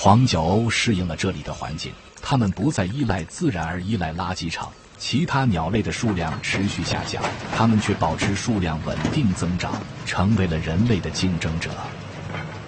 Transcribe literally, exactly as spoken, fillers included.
黄角鸥适应了这里的环境，它们不再依赖自然而依赖垃圾场。其他鸟类的数量持续下降，它们却保持数量稳定增长，成为了人类的竞争者。